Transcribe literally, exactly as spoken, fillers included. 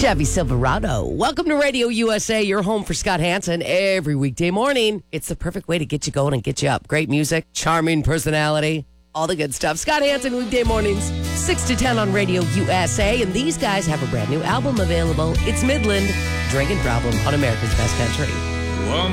Chevy Silverado. Welcome to Radio U S A, your home for Scott Hansen every weekday morning. It's the perfect way to get you going and get you up. Great music, charming personality, all the good stuff. Scott Hansen, weekday mornings, six to ten on Radio U S A. And these guys have a brand new album available. It's Midland, Drinking Problem on America's Best Country. Well,